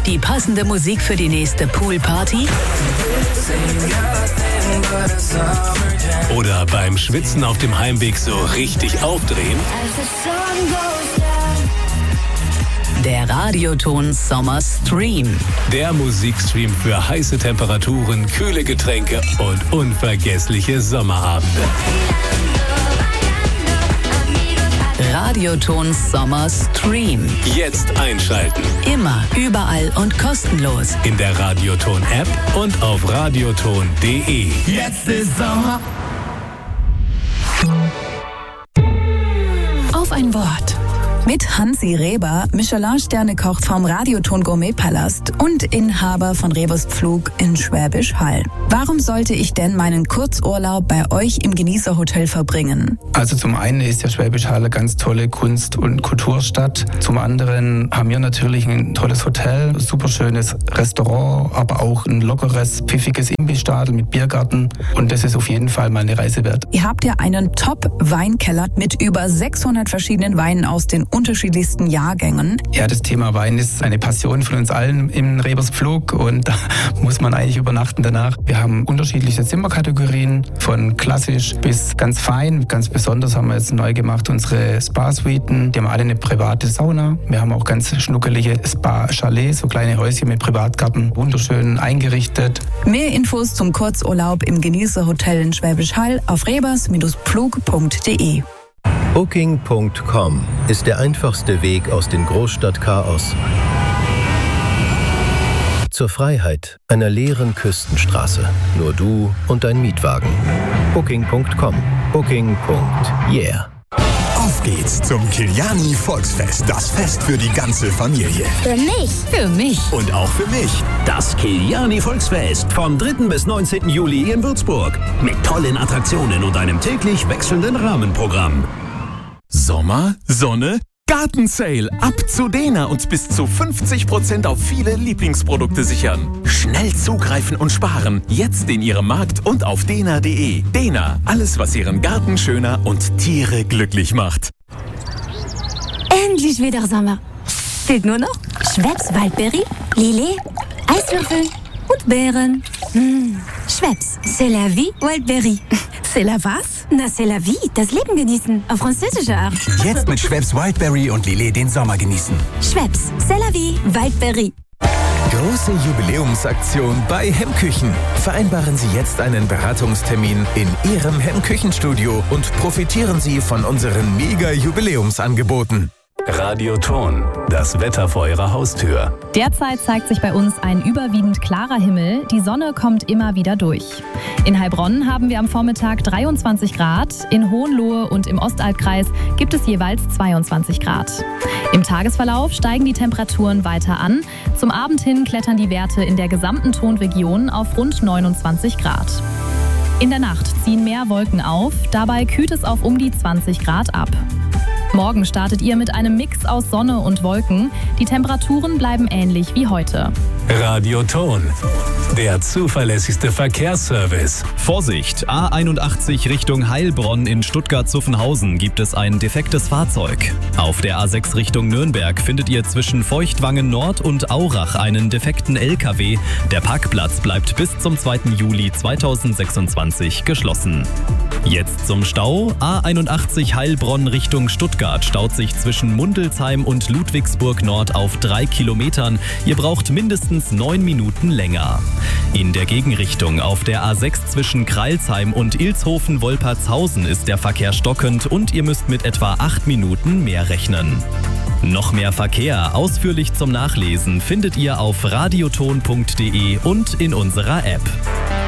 Die passende Musik für die nächste Poolparty? Oder beim Schwitzen auf dem Heimweg so richtig aufdrehen? Der Radioton Sommer Stream. Der Musikstream für heiße Temperaturen, kühle Getränke und unvergessliche Sommerabende. Radioton Sommer Stream. Jetzt einschalten. Immer, überall und kostenlos. In der Radioton-App und auf radioton.de. Jetzt ist Sommer. Auf ein Wort. Mit Hansi Reber, Michelin-Sterne-Koch vom Radioton Gourmet-Palast und Inhaber von Rebers Pflug in Schwäbisch Hall. Warum sollte ich denn meinen Kurzurlaub bei euch im Genießerhotel verbringen? Also zum einen ist ja Schwäbisch Hall eine ganz tolle Kunst- und Kulturstadt. Zum anderen haben wir natürlich ein tolles Hotel, ein super schönes Restaurant, aber auch ein lockeres, pfiffiges Imbissstadel mit Biergarten. Und das ist auf jeden Fall mal eine Reise wert. Ihr habt ja einen Top-Weinkeller mit über 600 verschiedenen Weinen aus den unterschiedlichsten Jahrgängen. Ja, das Thema Wein ist eine Passion von uns allen im Rebers Pflug und da muss man eigentlich übernachten danach. Wir haben unterschiedliche Zimmerkategorien, von klassisch bis ganz fein. Ganz besonders haben wir jetzt neu gemacht unsere Spa-Suiten. Die haben alle eine private Sauna. Wir haben auch ganz schnuckelige Spa-Chalets, so kleine Häuschen mit Privatgarten, wunderschön eingerichtet. Mehr Infos zum Kurzurlaub im Genießerhotel in Schwäbisch Hall auf rebers-pflug.de. Booking.com ist der einfachste Weg aus dem Großstadtchaos zur Freiheit einer leeren Küstenstraße. Nur du und dein Mietwagen. Booking.com. Booking.yeah. Auf geht's zum Kiliani Volksfest. Das Fest für die ganze Familie. Für mich. Für mich. Und auch für mich. Das Kiliani Volksfest vom 3. bis 19. Juli in Würzburg. Mit tollen Attraktionen und einem täglich wechselnden Rahmenprogramm. Sommer, Sonne, Gartensale. Ab zu Dena und bis zu 50% auf viele Lieblingsprodukte sichern. Schnell zugreifen und sparen. Jetzt in Ihrem Markt und auf dena.de. Dena, alles was Ihren Garten schöner und Tiere glücklich macht. Endlich wieder Sommer. Fehlt nur noch Schweppes Waldbeere, Lillet, Eiswürfel und Beeren. Schweppes, c'est la vie, Waldbeere. C'est la was? Na, c'est la vie, das Leben genießen, auf französische Art. Jetzt mit Schweppes Wildberry und Lillet den Sommer genießen. Schweppes, c'est la vie, Waldbeere. Große Jubiläumsaktion bei Hemmküchen. Vereinbaren Sie jetzt einen Beratungstermin in Ihrem Hemmküchenstudio und profitieren Sie von unseren Mega-Jubiläumsangeboten. Radioton, das Wetter vor Ihrer Haustür. Derzeit zeigt sich bei uns ein überwiegend klarer Himmel. Die Sonne kommt immer wieder durch. In Heilbronn haben wir am Vormittag 23 Grad. In Hohenlohe und im Ostalbkreis gibt es jeweils 22 Grad. Im Tagesverlauf steigen die Temperaturen weiter an. Zum Abend hin klettern die Werte in der gesamten Tonregion auf rund 29 Grad. In der Nacht ziehen mehr Wolken auf. Dabei kühlt es auf um die 20 Grad ab. Morgen startet ihr mit einem Mix aus Sonne und Wolken. Die Temperaturen bleiben ähnlich wie heute. Radioton, der zuverlässigste Verkehrsservice. Vorsicht! A81 Richtung Heilbronn in Stuttgart-Zuffenhausen gibt es ein defektes Fahrzeug. Auf der A6 Richtung Nürnberg findet ihr zwischen Feuchtwangen Nord und Aurach einen defekten LKW. Der Parkplatz bleibt bis zum 2. Juli 2026 geschlossen. Jetzt zum Stau. A81 Heilbronn Richtung Stuttgart staut sich zwischen Mundelsheim und Ludwigsburg Nord auf 3 Kilometern. Ihr braucht mindestens 9 Minuten länger. In der Gegenrichtung auf der A6 zwischen Kreilsheim und Ilshofen-Wolpertshausen ist der Verkehr stockend und ihr müsst mit etwa 8 Minuten mehr rechnen. Noch mehr Verkehr ausführlich zum Nachlesen findet ihr auf radioton.de und in unserer App.